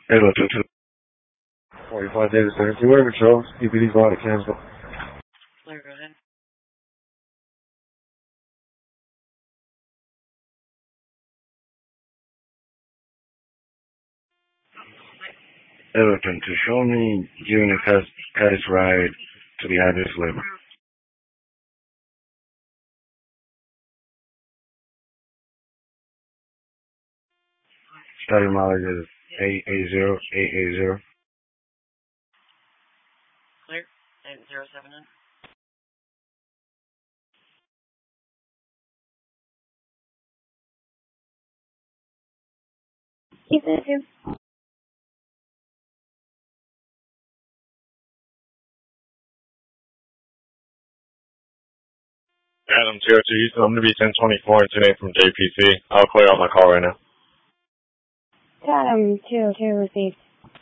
Hello, 45 Davis Center. See whatever shows. EPD's body cancel. Claire, go ahead. Everton, to show me unit had its ride to the address label. Starting mileage is 880. Clear. 8079. Keep it too. Adam, TRT, I'm going to be 1024 today from JPC. I'll clear out my call right now. Adam 202 received.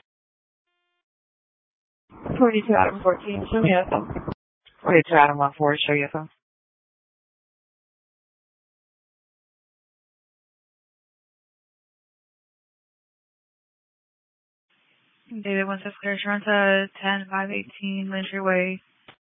42 Adam 14, show me a phone. 42 Adam 14, show you a phone. David wants to clear Toronto 10518 Lyncher Way.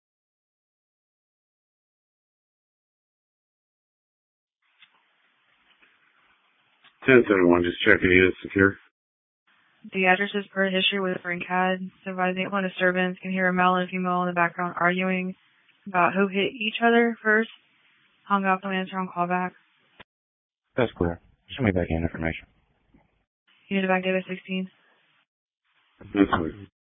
1031, just checking it is secure. The address is per history with Frank had. Advising upon disturbance, can hear a male and female in the background arguing about who hit each other first. Hung up and answer on callback. That's clear. Show me back in information. Unit back David 16. That's clear.